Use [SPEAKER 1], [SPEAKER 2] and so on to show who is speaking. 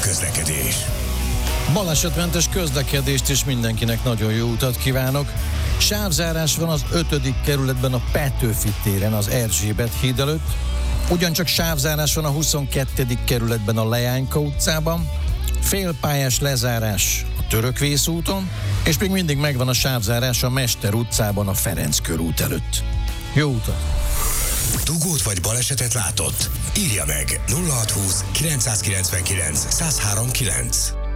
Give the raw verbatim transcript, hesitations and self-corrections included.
[SPEAKER 1] közlekedés.
[SPEAKER 2] Balesetmentes közlekedést és mindenkinek nagyon jó utat kívánok. Sávzárás van az ötödik kerületben a Petőfi téren az Erzsébet híd előtt. Ugyancsak sávzárás van a huszonkettedik kerületben a Leányka utcában. Félpályás lezárás a Törökvész úton, és még mindig megvan a sávzárás a Mester utcában a Ferenc körút előtt. Jó utat!
[SPEAKER 1] Dugót vagy balesetet látott? Írja meg nulla hatszázhúsz kilencszázkilencvenkilenc százhárom kilenc.